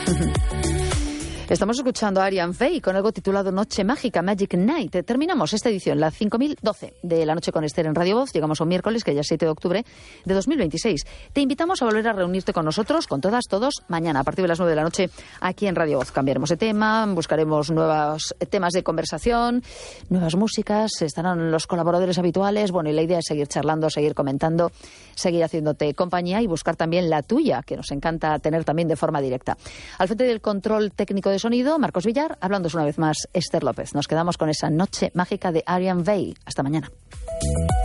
Estamos escuchando a Arian Fay con algo titulado Noche Mágica, Magic Night. Terminamos esta edición, la 5012 de La Noche con Esther en Radio Voz. Llegamos a un miércoles, que ya es 7 de octubre de 2026. Te invitamos a volver a reunirte con nosotros, con todas, todos, mañana a partir de las 9 de la noche aquí en Radio Voz. Cambiaremos de tema, buscaremos nuevos temas de conversación, nuevas músicas, estarán los colaboradores habituales. Bueno, y la idea es seguir charlando, seguir comentando, seguir haciéndote compañía y buscar también la tuya, que nos encanta tener también de forma directa. Al frente del control técnico de sonido, Marcos Villar, hablándoos una vez más Esther López. Nos quedamos con esa Noche Mágica de Arian Fay. Hasta mañana.